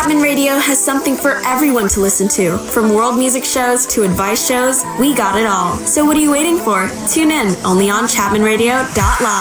Chapman Radio has something for everyone to listen to. From world music shows to advice shows, we got it all. So what are you waiting for? Tune in, only on ChapmanRadio.live.